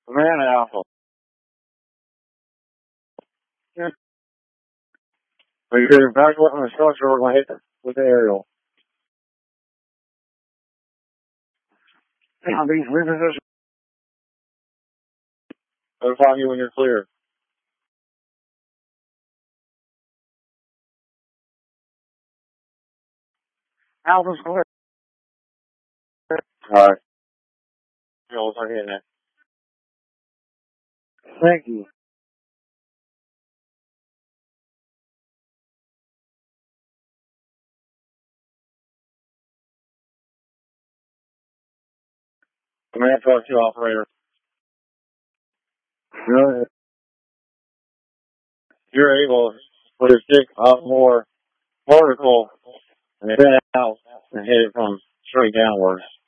Man Alpha. Yeah. Are you getting back on the structure or going to hit with the aerial? I'll be repositioned. Notify you when you're clear. Alpha's clear. Alright. We'll start hitting it. Thank you. Command Truck 2 operator. You're able to put your stick up more vertical and then out and hit it from straight downwards.